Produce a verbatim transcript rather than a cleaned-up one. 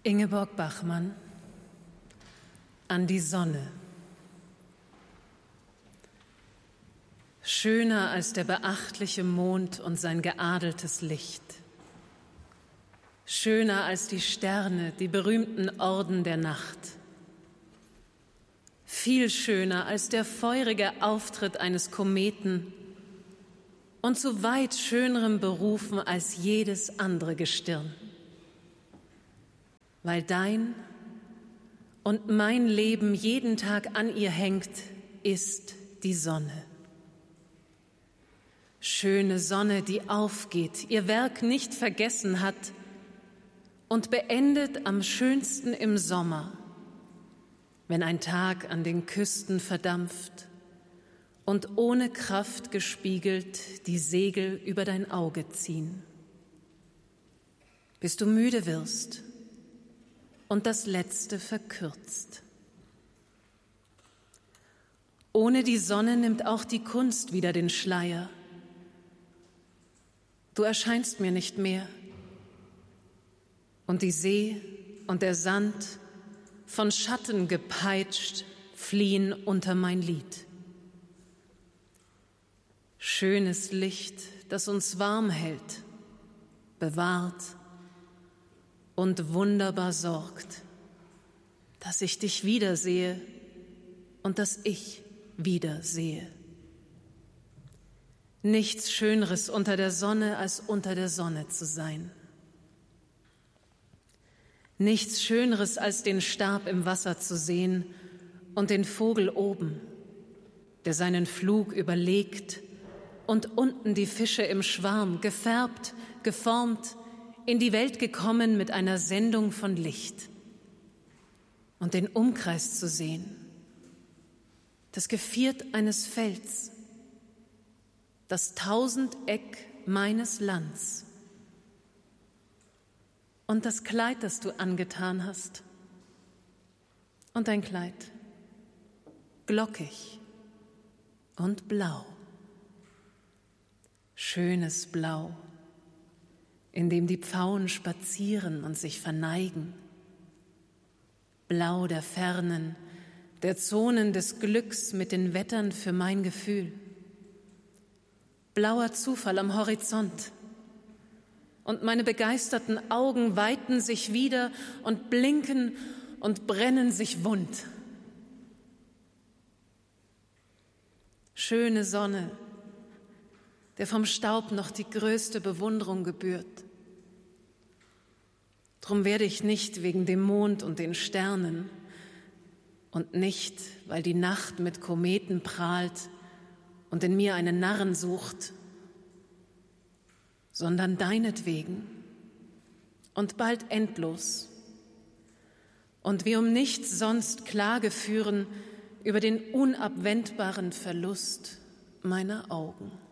Ingeborg Bachmann, an die Sonne. Schöner als der beachtliche Mond und sein geadeltes Licht. Schöner als die Sterne, die berühmten Orden der Nacht. Viel schöner als der feurige Auftritt eines Kometen und zu weit schönerem berufen als jedes andere Gestirn. Weil dein und mein Leben jeden Tag an ihr hängt, ist die Sonne. Schöne Sonne, die aufgeht, ihr Werk nicht vergessen hat und beendet am schönsten im Sommer, wenn ein Tag an den Küsten verdampft und ohne Kraft gespiegelt die Segel über dein Auge ziehen. Bis du müde wirst und das Letzte verkürzt. Ohne die Sonne nimmt auch die Kunst wieder den Schleier. Du erscheinst mir nicht mehr. Und die See und der Sand, von Schatten gepeitscht, fliehen unter mein Lied. Schönes Licht, das uns warm hält, bewahrt und wunderbar sorgt, dass ich dich wiedersehe und dass ich wiedersehe. Nichts Schöneres unter der Sonne, als unter der Sonne zu sein. Nichts Schöneres, als den Stab im Wasser zu sehen und den Vogel oben, der seinen Flug überlegt, und unten die Fische im Schwarm, gefärbt, geformt, in die Welt gekommen mit einer Sendung von Licht. Und den Umkreis zu sehen, das Geviert eines Felds, das Tausendeck meines Lands und das Kleid, das du angetan hast. Und dein Kleid, glockig und blau. Schönes Blau, in dem die Pfauen spazieren und sich verneigen. Blau der Fernen, der Zonen des Glücks mit den Wettern für mein Gefühl. Blauer Zufall am Horizont. Und meine begeisterten Augen weiten sich wieder und blinken und brennen sich wund. Schöne Sonne, der vom Staub noch die größte Bewunderung gebührt. Drum werde ich nicht wegen dem Mond und den Sternen und nicht, weil die Nacht mit Kometen prahlt und in mir einen Narren sucht, sondern deinetwegen und bald endlos und wie um nichts sonst Klage führen über den unabwendbaren Verlust meiner Augen.